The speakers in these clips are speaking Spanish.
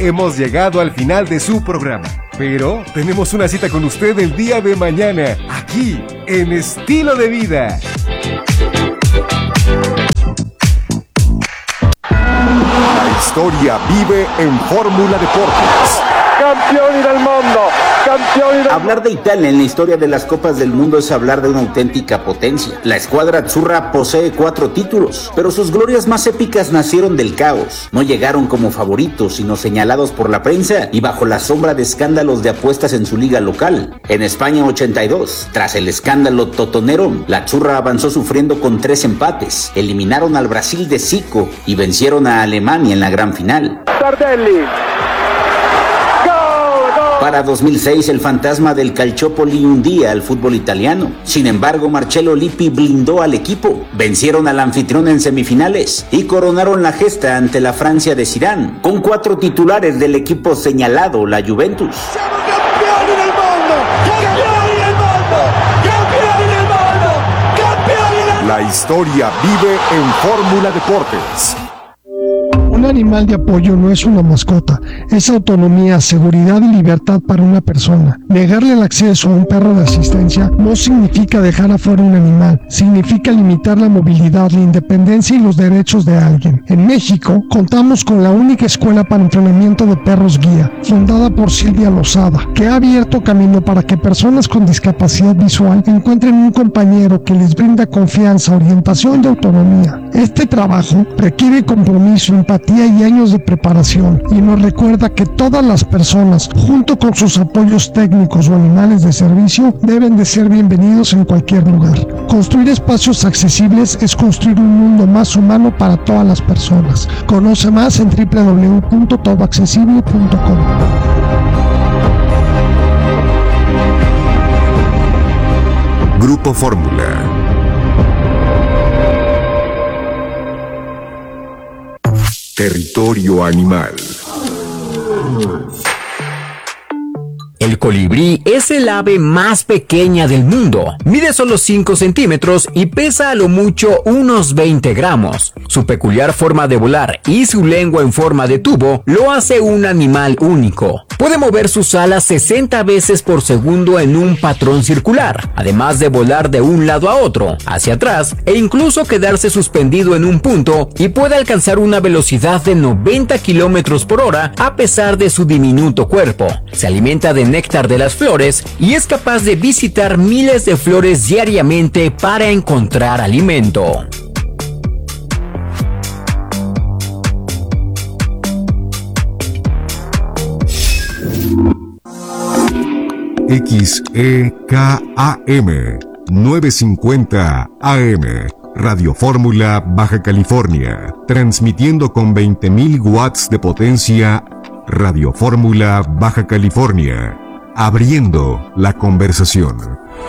hemos llegado al final de su programa. Pero tenemos una cita con usted el día de mañana, aquí, en Estilo de Vida. La historia vive en Fórmula Deportes. Campioni del mundo, campioni del... Hablar de Italia en la historia de las Copas del Mundo es hablar de una auténtica potencia. La escuadra azzurra posee 4 títulos, pero sus glorias más épicas nacieron del caos. No llegaron como favoritos, sino señalados por la prensa y bajo la sombra de escándalos de apuestas en su liga local. En España 82, tras el escándalo totonero, la azzurra avanzó sufriendo con 3 empates. Eliminaron al Brasil de Zico y vencieron a Alemania en la gran final. Tardelli. Para 2006, el fantasma del Calciopoli hundía al fútbol italiano. Sin embargo, Marcello Lippi blindó al equipo. Vencieron al anfitrión en semifinales y coronaron la gesta ante la Francia de Zidane, con 4 titulares del equipo señalado, la Juventus. ¡Siamo campioni del mundo! ¡Campioni del mundo! ¡Campioni del mundo! ¡Campioni del mundo! La historia vive en Fórmula Deportes. Un animal de apoyo no es una mascota, es autonomía, seguridad y libertad para una persona. Negarle el acceso a un perro de asistencia no significa dejar afuera un animal, significa limitar la movilidad, la independencia y los derechos de alguien. En México, contamos con la única escuela para entrenamiento de perros guía, fundada por Silvia Lozada, que ha abierto camino para que personas con discapacidad visual encuentren un compañero que les brinda confianza, orientación y autonomía. Este trabajo requiere compromiso, empatía y años de preparación, y nos recuerda que todas las personas, junto con sus apoyos técnicos o animales de servicio, deben de ser bienvenidos en cualquier lugar. Construir espacios accesibles es construir un mundo más humano para todas las personas. Conoce más en www.todoaccesible.com. Grupo Fórmula. Territorio animal. El colibrí es el ave más pequeña del mundo. Mide solo 5 centímetros y pesa a lo mucho unos 20 gramos. Su peculiar forma de volar y su lengua en forma de tubo lo hace un animal único. Puede mover sus alas 60 veces por segundo en un patrón circular, además de volar de un lado a otro, hacia atrás e incluso quedarse suspendido en un punto, y puede alcanzar una velocidad de 90 kilómetros por hora a pesar de su diminuto cuerpo. Se alimenta de néctar de las flores y es capaz de visitar miles de flores diariamente para encontrar alimento. XEKAM 950 AM Radio Fórmula Baja California, transmitiendo con 20.000 watts de potencia. Radio Fórmula Baja California, abriendo la conversación.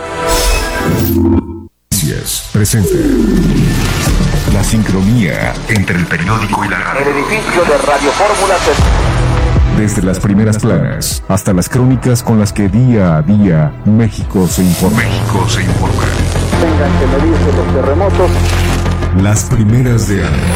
Presenta la sincronía entre el periódico y la radio. El edificio de Radio Fórmula Desde las primeras planas hasta las crónicas con las que día a día México se informa. Tengan que medirse los terremotos. Las primeras de año.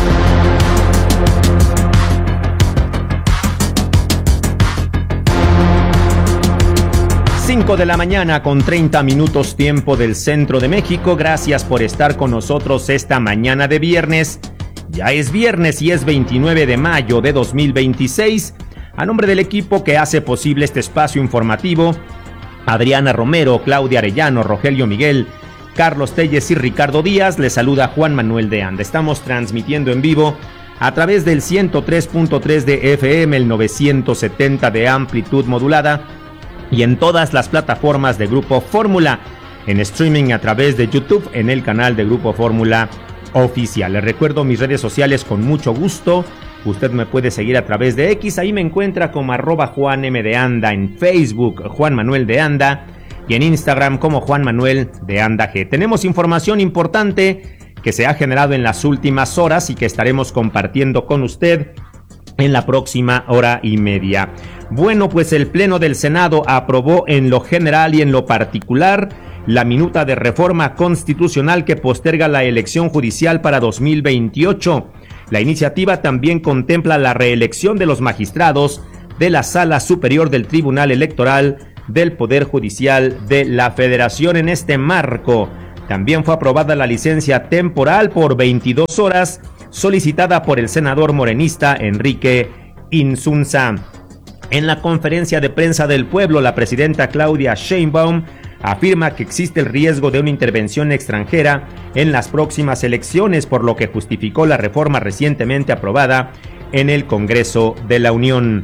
5 de la mañana con 30 minutos tiempo del centro de México. Gracias por estar con nosotros esta mañana de viernes. Ya es viernes y es 29 de mayo de 2026. A nombre del equipo que hace posible este espacio informativo, Adriana Romero, Claudia Arellano, Rogelio Miguel, Carlos Telles y Ricardo Díaz, les saluda Juan Manuel de Anda. Estamos transmitiendo en vivo a través del 103.3 de FM, el 970 de amplitud modulada, y en todas las plataformas de Grupo Fórmula, en streaming a través de YouTube, en el canal de Grupo Fórmula Oficial. Les recuerdo mis redes sociales con mucho gusto. Usted me puede seguir a través de X, ahí me encuentra como @JuanM_de_Anda, en Facebook Juan Manuel de Anda y en Instagram como Juan Manuel de Anda G. Tenemos información importante que se ha generado en las últimas horas y que estaremos compartiendo con usted en la próxima hora y media. Bueno, pues el Pleno del Senado aprobó en lo general y en lo particular la minuta de reforma constitucional que posterga la elección judicial para 2028. La iniciativa también contempla la reelección de los magistrados de la Sala Superior del Tribunal Electoral del Poder Judicial de la Federación. En este marco, también fue aprobada la licencia temporal por 22 horas solicitada por el senador morenista Enrique Insunza. En la conferencia de prensa del pueblo, la presidenta Claudia Sheinbaum afirma que existe el riesgo de una intervención extranjera en las próximas elecciones, por lo que justificó la reforma recientemente aprobada en el Congreso de la Unión.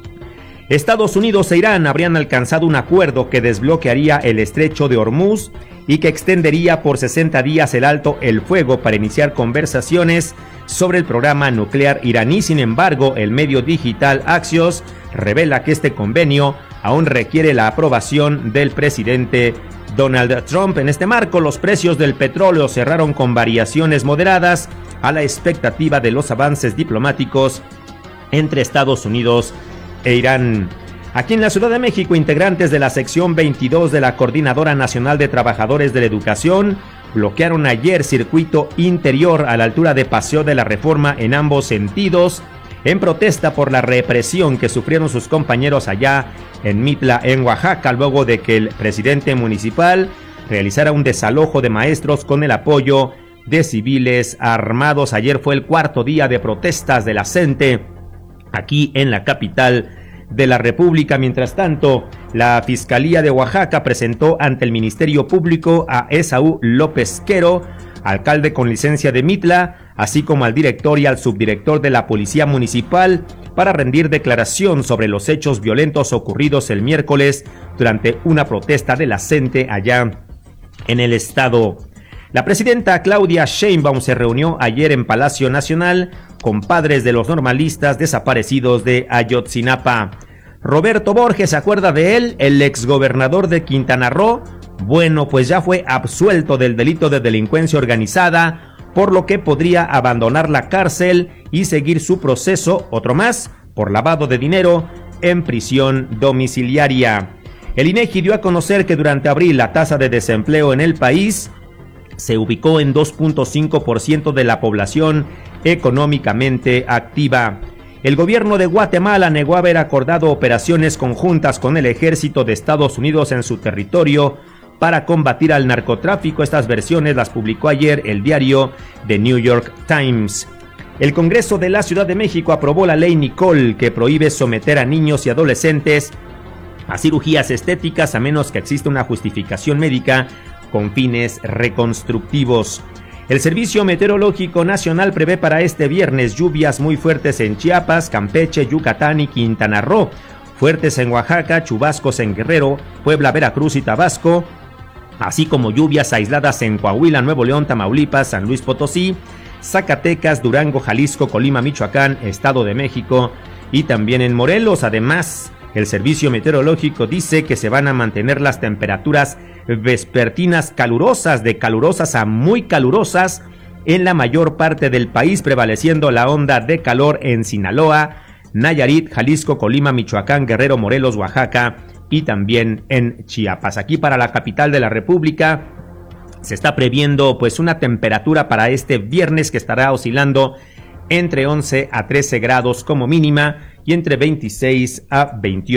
Estados Unidos e Irán habrían alcanzado un acuerdo que desbloquearía el estrecho de Hormuz y que extendería por 60 días el alto el fuego para iniciar conversaciones sobre el programa nuclear iraní. Sin embargo, el medio digital Axios revela que este convenio aún requiere la aprobación del presidente Donald Trump. En este marco, los precios del petróleo cerraron con variaciones moderadas a la expectativa de los avances diplomáticos entre Estados Unidos e Irán. Aquí en la Ciudad de México, integrantes de la sección 22 de la Coordinadora Nacional de Trabajadores de la Educación bloquearon ayer circuito interior a la altura de Paseo de la Reforma en ambos sentidos, en protesta por la represión que sufrieron sus compañeros allá en Mitla, en Oaxaca, luego de que el presidente municipal realizara un desalojo de maestros con el apoyo de civiles armados. Ayer fue el cuarto día de protestas de la CENTE aquí en la capital de la República. Mientras tanto, la Fiscalía de Oaxaca presentó ante el Ministerio Público a Esaú López Quero, alcalde con licencia de Mitla, así como al director y al subdirector de la Policía Municipal, para rendir declaración sobre los hechos violentos ocurridos el miércoles durante una protesta de la CENTE allá en el estado. La presidenta Claudia Sheinbaum se reunió ayer en Palacio Nacional con padres de los normalistas desaparecidos de Ayotzinapa. Roberto Borges, ¿se acuerda de él? El exgobernador de Quintana Roo. Bueno, pues ya fue absuelto del delito de delincuencia organizada, por lo que podría abandonar la cárcel y seguir su proceso, otro más, por lavado de dinero, en prisión domiciliaria. El INEGI dio a conocer que durante abril la tasa de desempleo en el país se ubicó en 2.5% de la población económicamente activa. El gobierno de Guatemala negó haber acordado operaciones conjuntas con el ejército de Estados Unidos en su territorio para combatir al narcotráfico. Estas versiones las publicó ayer el diario The New York Times. El Congreso de la Ciudad de México aprobó la ley Nicole, que prohíbe someter a niños y adolescentes a cirugías estéticas a menos que exista una justificación médica con fines reconstructivos. El Servicio Meteorológico Nacional prevé para este viernes lluvias muy fuertes en Chiapas, Campeche, Yucatán y Quintana Roo, fuertes en Oaxaca, chubascos en Guerrero, Puebla, Veracruz y Tabasco, así como lluvias aisladas en Coahuila, Nuevo León, Tamaulipas, San Luis Potosí, Zacatecas, Durango, Jalisco, Colima, Michoacán, Estado de México y también en Morelos. Además, el Servicio Meteorológico dice que se van a mantener las temperaturas vespertinas calurosas, de calurosas a muy calurosas en la mayor parte del país, prevaleciendo la onda de calor en Sinaloa, Nayarit, Jalisco, Colima, Michoacán, Guerrero, Morelos, Oaxaca y también en Chiapas. Aquí para la capital de la República se está previendo pues una temperatura para este viernes que estará oscilando entre 11 a 13 grados como mínima y entre 26 a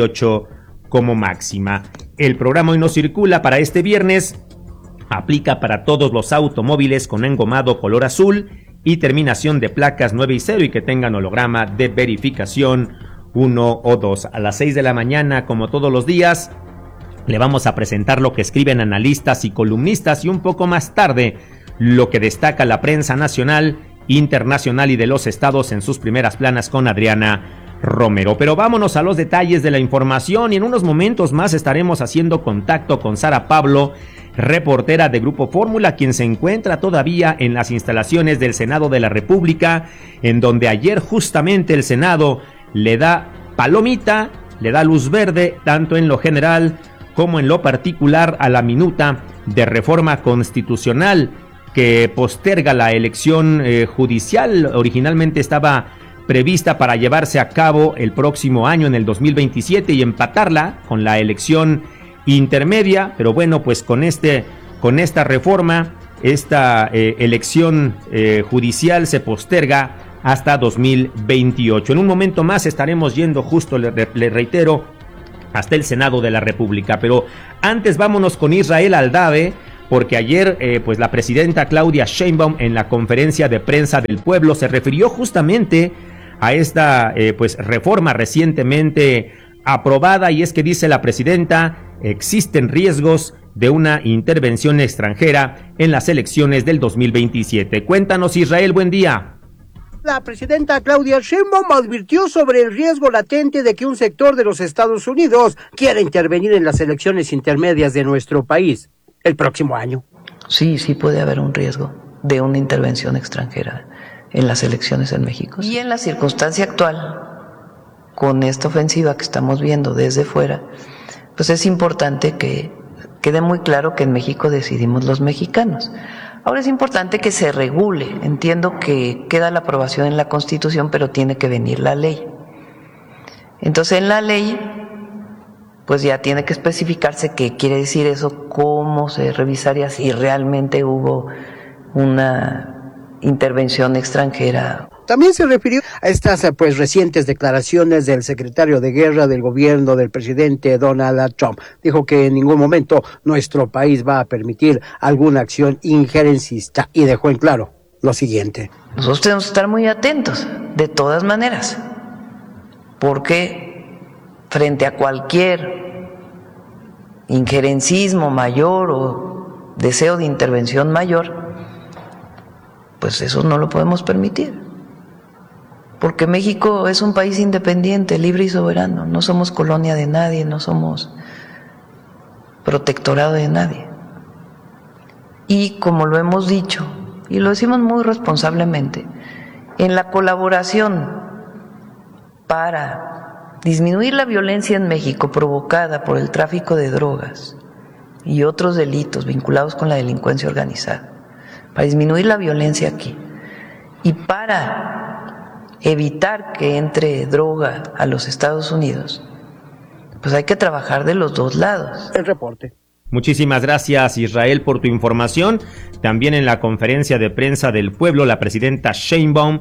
28 como máxima. El programa Hoy No Circula para este viernes aplica para todos los automóviles con engomado color azul y terminación de placas 9 y 0 y que tengan holograma de verificación 1 o 2. A las 6 de la mañana, como todos los días, le vamos a presentar lo que escriben analistas y columnistas y un poco más tarde lo que destaca la prensa nacional, internacional y de los estados en sus primeras planas con Adriana Romero. Pero vámonos a los detalles de la información y en unos momentos más estaremos haciendo contacto con Sara Pablo, reportera de Grupo Fórmula, quien se encuentra todavía en las instalaciones del Senado de la República, en donde ayer justamente el Senado le da palomita, le da luz verde, tanto en lo general como en lo particular, a la minuta de reforma constitucional que posterga la elección judicial. Originalmente estaba prevista para llevarse a cabo el próximo año, en el 2027, y empatarla con la elección intermedia, pero bueno, pues con esta reforma, esta elección judicial se posterga hasta 2028. En un momento más estaremos yendo justo, le reitero, hasta el Senado de la República. Pero antes vámonos con Israel Aldave, porque ayer pues la presidenta Claudia Sheinbaum en la conferencia de prensa del pueblo se refirió justamente a esta pues reforma recientemente aprobada, y es que dice la presidenta: existen riesgos de una intervención extranjera en las elecciones del 2027. Cuéntanos, Israel, buen día. La presidenta Claudia Sheinbaum advirtió sobre el riesgo latente de que un sector de los Estados Unidos quiera intervenir en las elecciones intermedias de nuestro país el próximo año. Sí puede haber un riesgo de una intervención extranjera en las elecciones en México. Y en la circunstancia actual, con esta ofensiva que estamos viendo desde fuera, pues es importante que quede muy claro que en México decidimos los mexicanos. Ahora es importante que se regule. Entiendo que queda la aprobación en la Constitución, pero tiene que venir la ley. Entonces en la ley pues ya tiene que especificarse qué quiere decir eso, cómo se revisaría si realmente hubo una intervención extranjera. También se refirió a estas pues recientes declaraciones del secretario de Guerra del gobierno del presidente Donald Trump. Dijo que en ningún momento nuestro país va a permitir alguna acción injerencista y dejó en claro lo siguiente: nosotros tenemos que estar muy atentos, de todas maneras, porque frente a cualquier injerencismo mayor o deseo de intervención mayor, pues eso no lo podemos permitir. Porque México es un país independiente, libre y soberano. No somos colonia de nadie, no somos protectorado de nadie. Y como lo hemos dicho, y lo decimos muy responsablemente, en la colaboración para disminuir la violencia en México provocada por el tráfico de drogas y otros delitos vinculados con la delincuencia organizada, para disminuir la violencia aquí y para evitar que entre droga a los Estados Unidos, pues hay que trabajar de los dos lados. El reporte. Muchísimas gracias, Israel, por tu información. También en la conferencia de prensa del pueblo, la presidenta Sheinbaum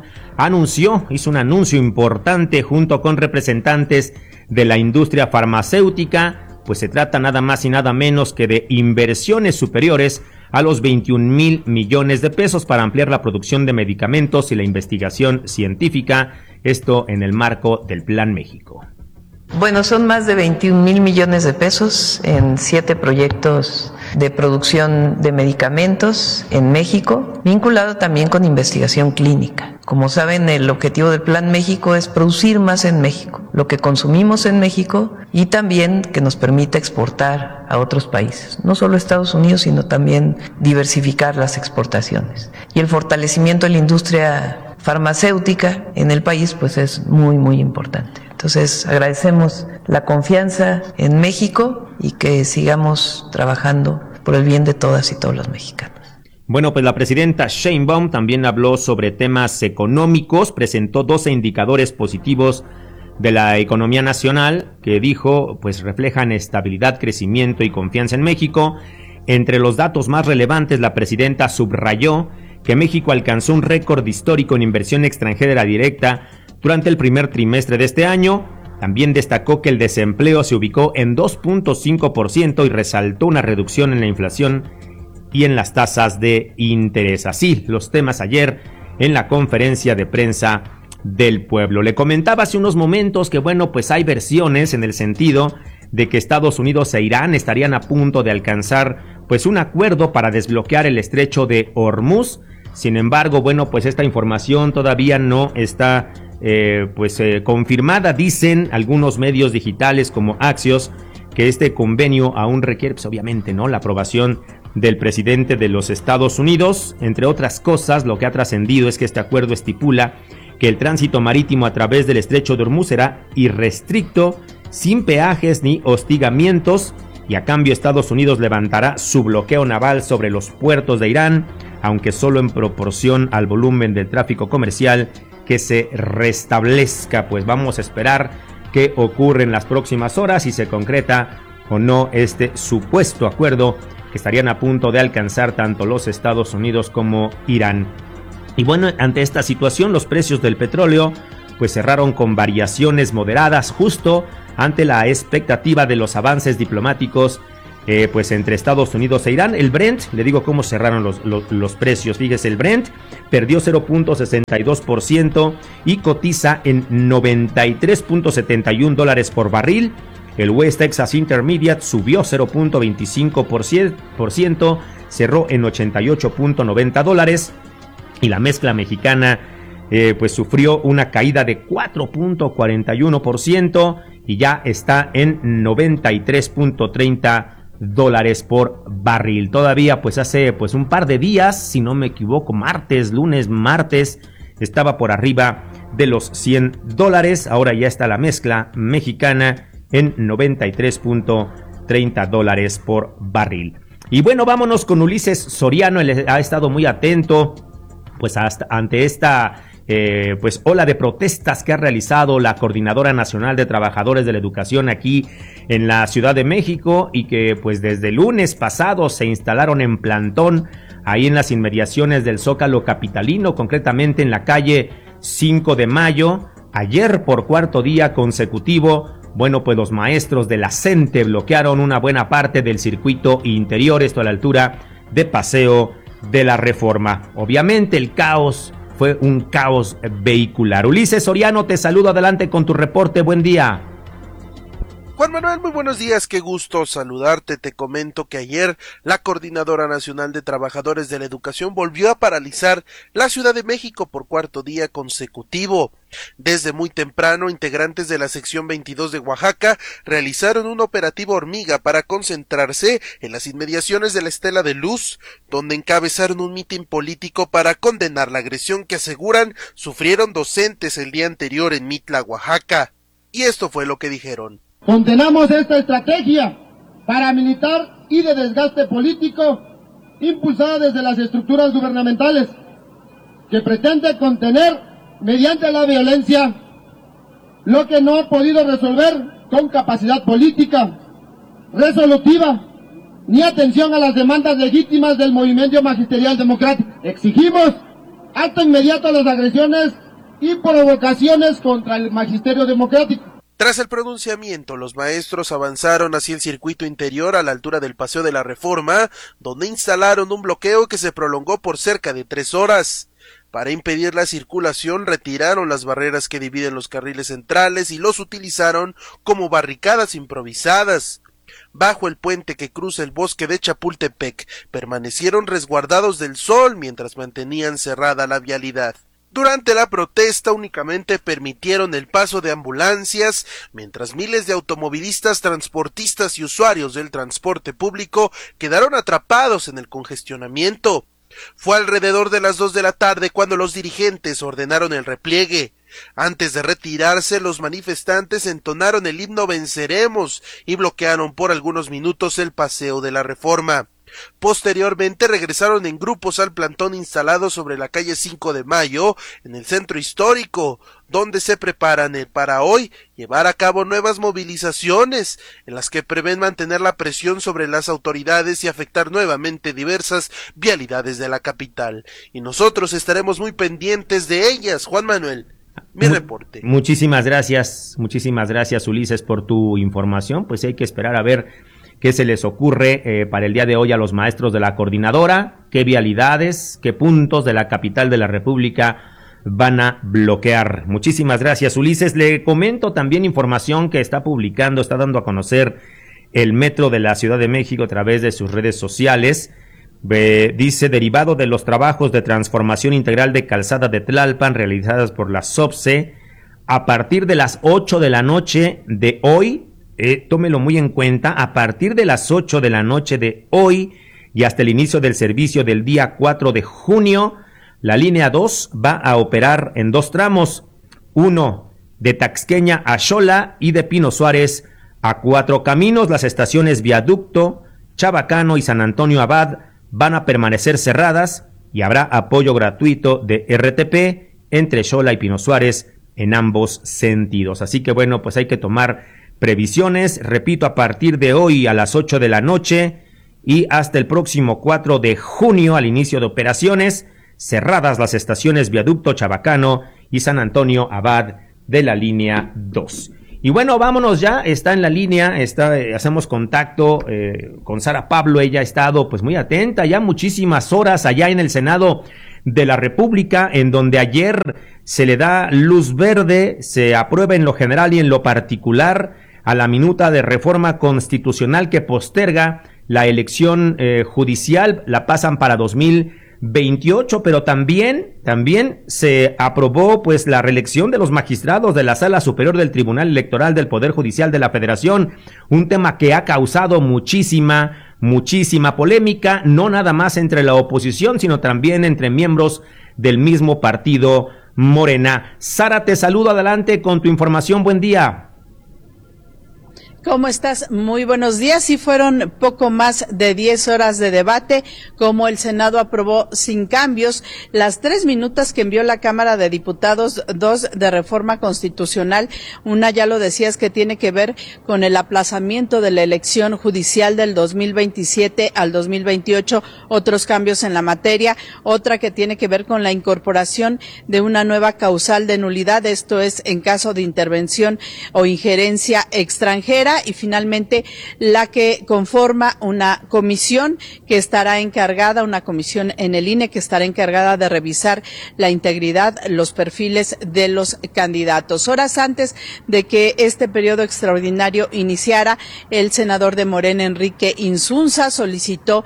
hizo un anuncio importante junto con representantes de la industria farmacéutica, pues se trata nada más y nada menos que de inversiones superiores a los 21,000 millones de pesos para ampliar la producción de medicamentos y la investigación científica, esto en el marco del Plan México. Bueno, son más de 21,000 millones de pesos en 7 proyectos de producción de medicamentos en México, vinculado también con investigación clínica. Como saben, el objetivo del Plan México es producir más en México, lo que consumimos en México, y también que nos permita exportar a otros países, no solo a Estados Unidos, sino también diversificar las exportaciones. Y el fortalecimiento de la industria farmacéutica en el país pues es muy, muy importante. Entonces agradecemos la confianza en México y que sigamos trabajando por el bien de todas y todos los mexicanos. Bueno, pues la presidenta Sheinbaum también habló sobre temas económicos, presentó 12 indicadores positivos de la economía nacional que dijo pues reflejan estabilidad, crecimiento y confianza en México. Entre los datos más relevantes, la presidenta subrayó que México alcanzó un récord histórico en inversión extranjera directa durante el primer trimestre de este año. También destacó que el desempleo se ubicó en 2.5% y resaltó una reducción en la inflación y en las tasas de interés. Así los temas ayer en la conferencia de prensa del pueblo. Le comentaba hace unos momentos que bueno, pues hay versiones en el sentido de que Estados Unidos e Irán estarían a punto de alcanzar pues un acuerdo para desbloquear el estrecho de Hormuz. Sin embargo, bueno, pues esta información todavía no está confirmada. Dicen algunos medios digitales como Axios que este convenio aún requiere, pues obviamente, ¿no?, la aprobación del presidente de los Estados Unidos. Entre otras cosas, lo que ha trascendido es que este acuerdo estipula que el tránsito marítimo a través del estrecho de Hormuz será irrestricto, sin peajes ni hostigamientos, y a cambio Estados Unidos levantará su bloqueo naval sobre los puertos de Irán, aunque solo en proporción al volumen del tráfico comercial que se restablezca. Pues vamos a esperar qué ocurre en las próximas horas, si se concreta o no este supuesto acuerdo que estarían a punto de alcanzar tanto los Estados Unidos como Irán. Y bueno, ante esta situación, los precios del petróleo pues cerraron con variaciones moderadas justo ante la expectativa de los avances diplomáticos pues entre Estados Unidos e Irán. El Brent, le digo cómo cerraron los precios. Fíjese, el Brent perdió 0.62% y cotiza en $93.71 por barril. El West Texas Intermediate subió 0.25%, cerró en $88.90. Y la mezcla mexicana pues sufrió una caída de 4.41% y ya está en $93.30 por barril. Todavía pues hace pues un par de días, si no me equivoco, lunes, martes, estaba por arriba de los $100. Ahora ya está la mezcla mexicana en $93.30 por barril. Y bueno, vámonos con Ulises Soriano. Él ha estado muy atento pues hasta ante esta pues ola de protestas que ha realizado la Coordinadora Nacional de Trabajadores de la Educación aquí en la Ciudad de México, y que pues desde el lunes pasado se instalaron en plantón ahí en las inmediaciones del Zócalo capitalino, concretamente en la calle 5 de Mayo. Ayer, por cuarto día consecutivo, bueno, pues los maestros de la CENTE bloquearon una buena parte del circuito interior, esto a la altura de Paseo de la Reforma. Obviamente el caos fue un caos vehicular. Ulises Soriano, te saludo, adelante con tu reporte, buen día. Juan Manuel, muy buenos días, qué gusto saludarte. Te comento que ayer la Coordinadora Nacional de Trabajadores de la Educación volvió a paralizar la Ciudad de México por cuarto día consecutivo. Desde muy temprano, integrantes de la sección 22 de Oaxaca realizaron un operativo hormiga para concentrarse en las inmediaciones de la Estela de Luz, donde encabezaron un mitin político para condenar la agresión que aseguran sufrieron docentes el día anterior en Mitla, Oaxaca. Y esto fue lo que dijeron. Condenamos esta estrategia paramilitar y de desgaste político impulsada desde las estructuras gubernamentales, que pretende contener mediante la violencia lo que no ha podido resolver con capacidad política resolutiva ni atención a las demandas legítimas del movimiento magisterial democrático. Exigimos alto inmediato a las agresiones y provocaciones contra el magisterio democrático. Tras el pronunciamiento, los maestros avanzaron hacia el circuito interior a la altura del Paseo de la Reforma, donde instalaron un bloqueo que se prolongó por cerca de 3 horas. Para impedir la circulación, retiraron las barreras que dividen los carriles centrales y los utilizaron como barricadas improvisadas. Bajo el puente que cruza el bosque de Chapultepec, permanecieron resguardados del sol mientras mantenían cerrada la vialidad. Durante la protesta únicamente permitieron el paso de ambulancias, mientras miles de automovilistas, transportistas y usuarios del transporte público quedaron atrapados en el congestionamiento. Fue alrededor de las 2 de la tarde cuando los dirigentes ordenaron el repliegue. Antes de retirarse, los manifestantes entonaron el himno Venceremos y bloquearon por algunos minutos el Paseo de la Reforma. Posteriormente regresaron en grupos al plantón instalado sobre la calle 5 de Mayo, en el centro histórico, donde se preparan para hoy llevar a cabo nuevas movilizaciones, en las que prevén mantener la presión sobre las autoridades y afectar nuevamente diversas vialidades de la capital. Y nosotros estaremos muy pendientes de ellas, Juan Manuel. Mi reporte. Muchísimas gracias Ulises por tu información. Pues hay que esperar a ver qué se les ocurre para el día de hoy a los maestros de la coordinadora, qué vialidades, qué puntos de la capital de la República van a bloquear. Muchísimas gracias, Ulises. Le comento también información que está dando a conocer el Metro de la Ciudad de México a través de sus redes sociales. Dice, derivado de los trabajos de transformación integral de calzada de Tlalpan realizadas por la SOPSE, a partir de las 8 de la noche de hoy, tómelo muy en cuenta, a partir de las 8 de la noche de hoy y hasta el inicio del servicio del día 4 de junio, la línea 2 va a operar en 2 tramos, uno de Taxqueña a Xola y de Pino Suárez a Cuatro Caminos. Las estaciones Viaducto, Chabacano y San Antonio Abad van a permanecer cerradas y habrá apoyo gratuito de RTP entre Xola y Pino Suárez en ambos sentidos. Así que bueno, pues hay que tomar previsiones, repito, a partir de hoy a las 8 de la noche y hasta el próximo 4 de junio al inicio de operaciones, cerradas las estaciones Viaducto Chabacano y San Antonio Abad de la línea 2. Y bueno, vámonos ya, está en la línea, hacemos contacto con Sara Pablo. Ella ha estado pues muy atenta ya muchísimas horas allá en el Senado de la República, en donde ayer se le da luz verde, se aprueba en lo general y en lo particular a la minuta de reforma constitucional que posterga la elección judicial, la pasan para 2028, pero también se aprobó pues la reelección de los magistrados de la Sala Superior del Tribunal Electoral del Poder Judicial de la Federación, un tema que ha causado muchísima polémica, no nada más entre la oposición, sino también entre miembros del mismo partido Morena. Sara, te saludo, adelante con tu información, buen día. ¿Cómo estás? Muy buenos días. Sí, fueron poco más de 10 horas de debate, como el Senado aprobó sin cambios las 3 minutas que envió la Cámara de Diputados, 2 de reforma constitucional. Una, ya lo decías, que tiene que ver con el aplazamiento de la elección judicial del 2027 al 2028, otros cambios en la materia. Otra que tiene que ver con la incorporación de una nueva causal de nulidad, esto es en caso de intervención o injerencia extranjera. Y finalmente la que conforma una comisión que estará encargada, una comisión en el INE que estará encargada de revisar la integridad, los perfiles de los candidatos. Horas antes de que este periodo extraordinario iniciara, el senador de Morena, Enrique Insunza, solicitó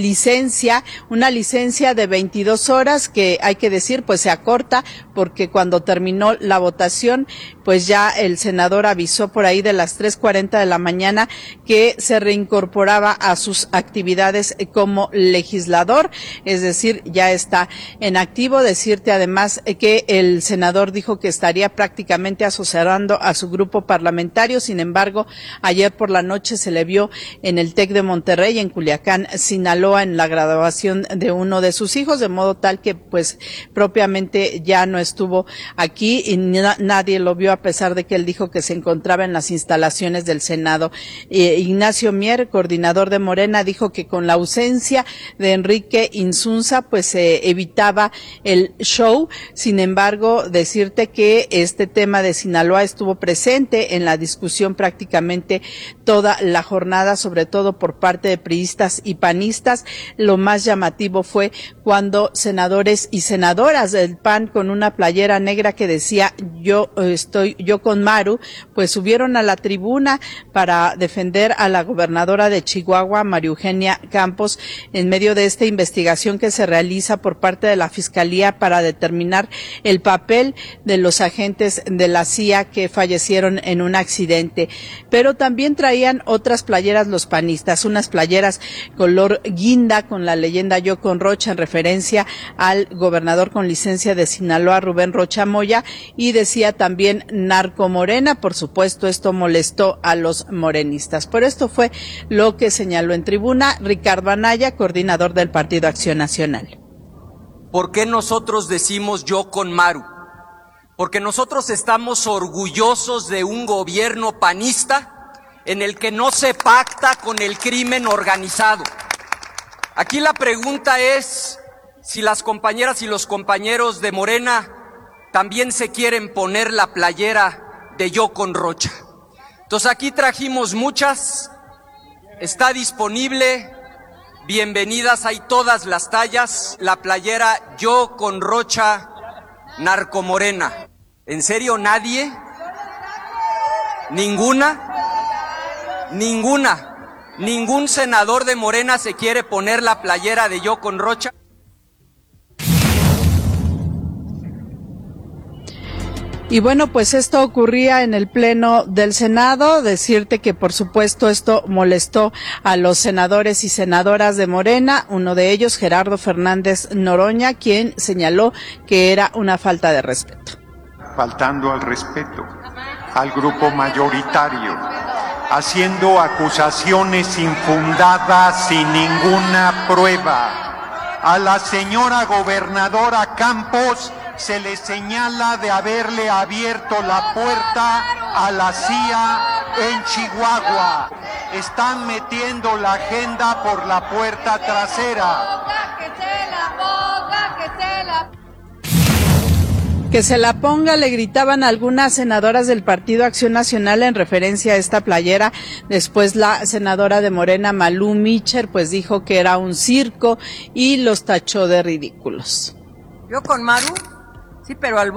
una licencia de 22 horas que, hay que decir, pues se acorta, porque cuando terminó la votación, pues ya el senador avisó por ahí de las 3:40 de la mañana que se reincorporaba a sus actividades como legislador, es decir, ya está en activo. Decirte además que el senador dijo que estaría prácticamente asesorando a su grupo parlamentario. Sin embargo, ayer por la noche se le vio en el TEC de Monterrey, en Culiacán, Sinaloa, en la graduación de uno de sus hijos, de modo tal que pues propiamente ya no estuvo aquí y nadie lo vio, a pesar de que él dijo que se encontraba en las instalaciones del Senado. Ignacio Mier, coordinador de Morena, dijo que con la ausencia de Enrique Insunza pues se evitaba el show. Sin embargo, decirte que este tema de Sinaloa estuvo presente en la discusión prácticamente toda la jornada, sobre todo por parte de priistas y panistas. Lo más llamativo fue cuando senadores y senadoras del PAN, con una playera negra que decía yo con Maru, pues subieron a la tribuna para defender a la gobernadora de Chihuahua, María Eugenia Campos, en medio de esta investigación que se realiza por parte de la Fiscalía para determinar el papel de los agentes de la CIA que fallecieron en un accidente. Pero también traían otras playeras los panistas, unas playeras color guinda con la leyenda Yo con Rocha, en referencia al gobernador con licencia de Sinaloa, Rubén Rocha Moya, y decía también Narcomorena. Por supuesto, esto molestó a los morenistas. Por esto fue lo que señaló en tribuna Ricardo Anaya, coordinador del Partido Acción Nacional. ¿Por qué nosotros decimos yo con Maru? Porque nosotros estamos orgullosos de un gobierno panista en el que no se pacta con el crimen organizado. Aquí la pregunta es si las compañeras y los compañeros de Morena también se quieren poner la playera de Yo con Rocha. Entonces aquí trajimos muchas, está disponible, bienvenidas, hay todas las tallas, la playera Yo con Rocha Narcomorena. ¿En serio nadie? ¿Ninguna? ¿Ningún senador de Morena se quiere poner la playera de Yo con Rocha? Y bueno, pues esto ocurría en el Pleno del Senado. Decirte que por supuesto esto molestó a los senadores y senadoras de Morena, uno de ellos Gerardo Fernández Noroña, quien señaló que era una falta de respeto. Faltando al respeto al grupo mayoritario, haciendo acusaciones infundadas sin ninguna prueba. A la señora gobernadora Campos se le señala de haberle abierto la puerta a la CIA en Chihuahua. Están metiendo la agenda por la puerta trasera. Que se la ponga, le gritaban algunas senadoras del Partido Acción Nacional en referencia a esta playera. Después la senadora de Morena, Malú Micher, pues dijo que era un circo y los tachó de ridículos. Yo con Maru, sí, pero al